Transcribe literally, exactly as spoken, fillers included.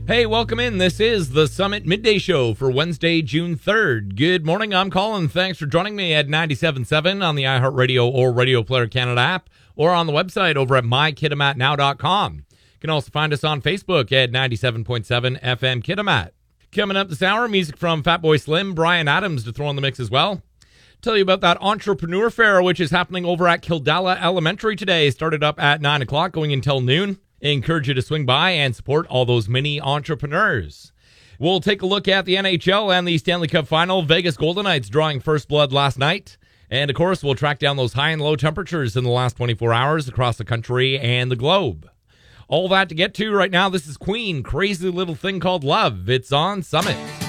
Hey, welcome in. This is the Summit Midday Show for Wednesday, June third. Good morning. I'm Colin. Thanks for joining me at ninety-seven point seven on the iHeartRadio or Radio Player Canada app or on the website over at my kitimat now dot com. You can also find us on Facebook at ninety-seven point seven F M Kitimat. Coming up this hour, music from Fatboy Slim, Bryan Adams to throw in the mix as well. Tell you about that entrepreneur fair, which is happening over at Kildala Elementary today. Started up at nine o'clock, going until noon. Encourage you to swing by and support all those mini entrepreneurs. We'll take a look at the N H L and the Stanley Cup Final. Vegas Golden Knights drawing first blood last night. And, of course, we'll track down those high and low temperatures in the last twenty-four hours across the country and the globe. All that to get to right now. This is Queen, Crazy Little Thing Called Love. It's on Summit.